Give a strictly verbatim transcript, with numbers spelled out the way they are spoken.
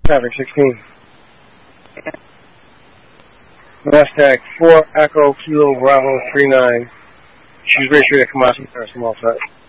Traffic sixteen. Mustang four Echo Kilo Bravo three nine. She's ready to come out from Paris from all set.